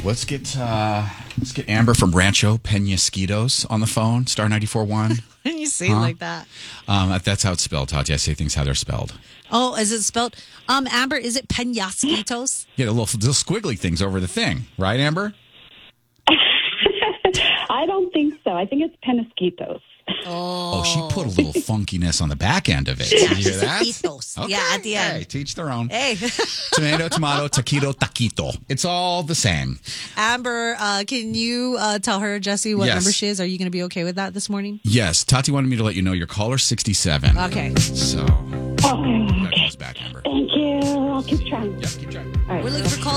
let's get Amber from Rancho Penasquitos on the phone. Star 94.1. When you say it like that. That's how it's spelled, Tati. I say things how they're spelled. Oh, is it spelled? Amber, is it Penasquitos? Yeah, the little squiggly things over the thing, right, Amber? I don't think so. I think it's Penasquitos. Oh, she put a little funkiness on the back end of it. Did you hear that? Okay. Yeah, at the end. Hey, teach their own. Hey. Tomato, taquito, taquito. It's all the same. Amber, can you tell her, Jesse, what Yes. number she is? Are you going to be okay with that this morning? Yes, Tati wanted me to let you know you're caller 67. Okay. So, that calls back, Amber. Thank you. I'll keep trying. Yeah, keep trying. All right. We're looking for call